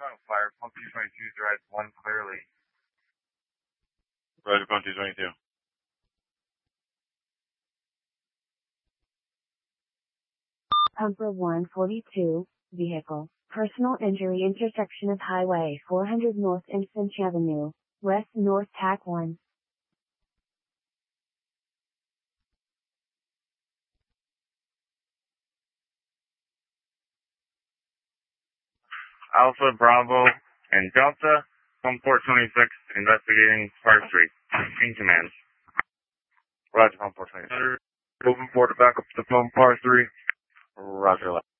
Toronto Fire, pump 222, drive 1 clearly. Roger, pump 222. Pumper 142, vehicle. Personal injury intersection of Highway 400 North and Finch Avenue, West North TAC 1. Alpha, Bravo, and Delta, pump 426, investigating Park Street. In command. Roger, pump 426. Moving forward to back up to pump par 3. Roger.